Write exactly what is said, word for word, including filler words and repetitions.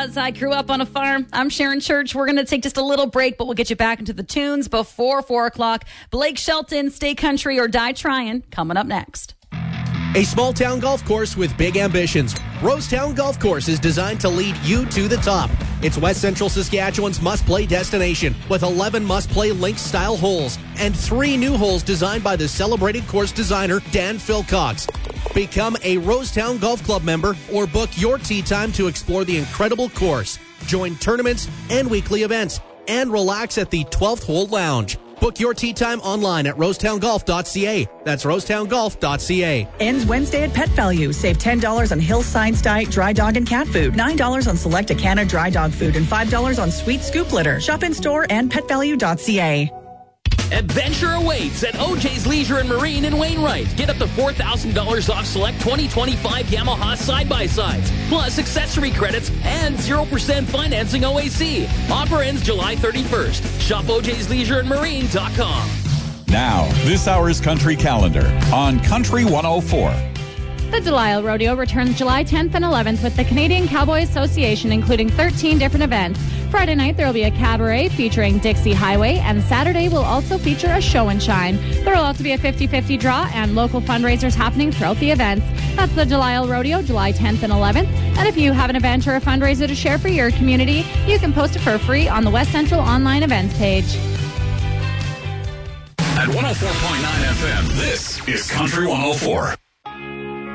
was. I grew up on a farm. I'm Sharon Church. We're going to take just a little break, but we'll get you back into the tunes before four o'clock. Blake Shelton, Stay Country or Die Tryin', coming up next. A small-town golf course with big ambitions. Rosetown Golf Course is designed to lead you to the top. It's West Central Saskatchewan's must-play destination with eleven must-play links-style holes and three new holes designed by the celebrated course designer Dan Philcox. Become a Rosetown Golf Club member or book your tee time to explore the incredible course. Join tournaments and weekly events and relax at the twelfth Hole Lounge. Book your tee time online at rosetown golf dot c a. That's rosetown golf dot c a. Ends Wednesday at Pet Value. Save ten dollars on Hill Science Diet dry dog and cat food, nine dollars on select Acana dry dog food, and five dollars on Sweet Scoop litter. Shop in store and pet value dot c a. Adventure awaits at O J's Leisure and Marine in Wainwright. Get up to four thousand dollars off select twenty twenty-five Yamaha side-by-sides, plus accessory credits and zero percent financing O A C. Offer ends July thirty-first. Shop O J's Leisure and Marine dot com. Now, this hour's country calendar on Country one oh four. The Delisle Rodeo returns July tenth and eleventh with the Canadian Cowboy Association, including thirteen different events. Friday night, there will be a cabaret featuring Dixie Highway, and Saturday will also feature a show and shine. There will also be a fifty-fifty draw and local fundraisers happening throughout the events. That's the Delisle Rodeo, July tenth and eleventh. And if you have an event or a fundraiser to share for your community, you can post it for free on the West Central online events page. At one oh four point nine F M, this is Country one oh four.